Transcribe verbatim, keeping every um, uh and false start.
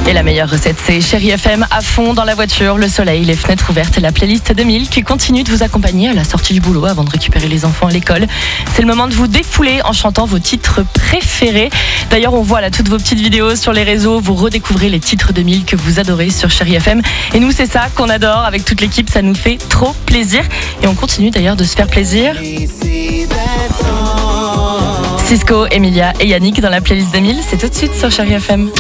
Et la meilleure recette, c'est Chérie F M à fond dans la voiture, le soleil, les fenêtres ouvertes et la playlist deux mille qui continue de vous accompagner à la sortie du boulot avant de récupérer les enfants à l'école. C'est le moment de vous défouler en chantant vos titres préférés. D'ailleurs, on voit là toutes vos petites vidéos sur les réseaux. Vous redécouvrez les titres deux mille que vous adorez sur Chérie F M. Et nous, c'est ça qu'on adore avec toute l'équipe. Ça nous fait trop plaisir. Et on continue d'ailleurs de se faire plaisir. Cisco, Emilia et Yannick dans la playlist deux mille. C'est tout de suite sur Chérie F M.